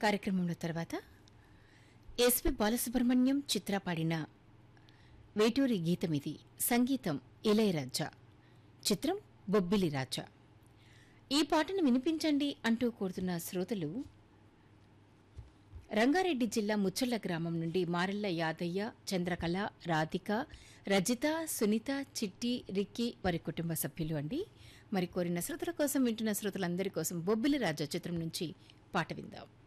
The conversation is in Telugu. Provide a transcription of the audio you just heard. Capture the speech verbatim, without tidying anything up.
కార్యక్రమంలో తర్వాత ఎస్పి బాలసుబ్రహ్మణ్యం చిత్ర పాడిన వేటూరి గీతమిది. సంగీతం ఇళయరాజా. చిత్రం బొబ్బిలి రాజా. ఈ పాటను వినిపించండి అంటూ కోరుతున్న శ్రోతలు రంగారెడ్డి జిల్లా ముచ్చళ్ల గ్రామం నుండి మారెళ్ల యాదయ్య, చంద్రకళ, రాధిక, రజిత, సునీత, చిట్టి, రిక్కీ వారి కుటుంబ సభ్యులు అండి. మరి కోరిన శ్రోతల కోసం, వింటున్న శ్రోతలందరి కోసం బొబ్బిలి రాజా చిత్రం నుంచి పాట విందాం.